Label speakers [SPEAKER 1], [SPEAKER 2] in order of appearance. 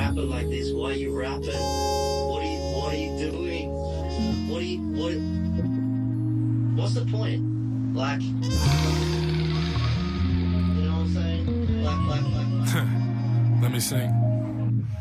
[SPEAKER 1] rapping like this? Why are you rapping? What are you doing? What's the point? Like, you know what I'm saying? Like.
[SPEAKER 2] Let me sing.